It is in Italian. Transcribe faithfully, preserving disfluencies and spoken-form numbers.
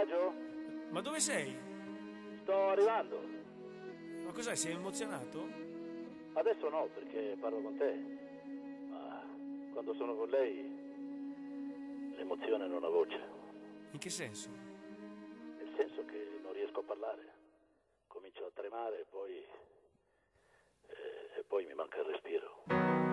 Biagio? Ma dove sei? Sto arrivando. Ma cos'è, sei emozionato? Adesso no, perché parlo con te. Ma quando sono con lei, l'emozione non ha voce. In che senso? Nel senso che non riesco a parlare. Comincio a tremare e poi... e, e poi mi manca il respiro.